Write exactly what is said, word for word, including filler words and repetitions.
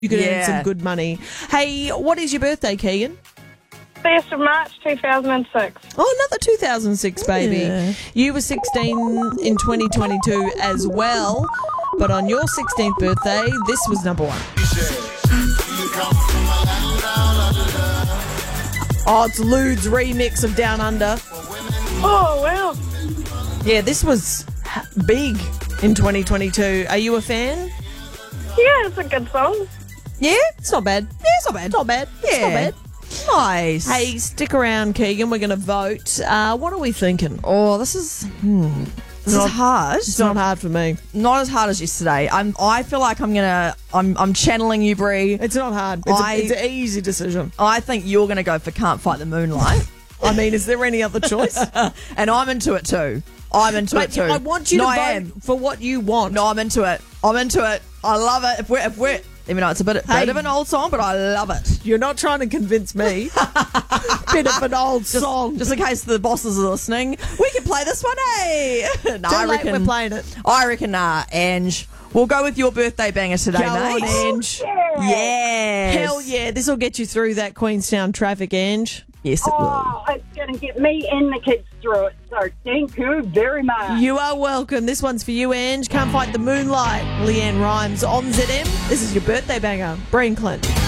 You could earn Yeah. some good money. Hey, what is your birthday, Keegan? First of March two thousand six. Oh, another two thousand six, baby. Yeah. You were sixteen in twenty twenty-two as well, but on your sixteenth birthday, this was number one. Oh, it's Lude's remix of Down Under. Oh, wow. Yeah, this was big in twenty twenty-two. Are you a fan? Yeah, it's a good song. Yeah? It's not bad. Yeah, it's not bad. Not bad. It's not Yeah. bad. Nice. Hey, stick around, Keegan. We're going to vote. Uh, what are we thinking? Oh, this is hmm, this Not- is hard. It's not hard for me. Not as hard as yesterday. I'm. I feel like I'm gonna. I'm. I'm channeling you, Brie. It's not hard. It's, I- a, it's an easy decision. I think you're gonna go for Can't Fight the Moonlight, I mean, is there any other choice? and I'm into it too. I'm into But it too. I want you no, to I vote am. for what you want. No, I'm into it. I'm into it. I love it. If we're. If we're. Even though it's a bit, Hey. bit of an old song, but I love it. You're not trying to convince me. Bit of an old Just, song. just in case the bosses are listening, we can play this one, eh? no, Too I late, reckon we're playing it. I reckon, uh, Ange. We'll go with your birthday banger today, Go mate. on, Ange. Yes. Hell yeah, this will get you through that Queenstown traffic, Ange. Yes, it will. Oh, it's going to get me and the kids through it. So thank you very much. You are welcome. This one's for you, Ange. Can't Fight the Moonlight. Leanne Rhymes on Z M. This is your birthday banger. Brian Clint.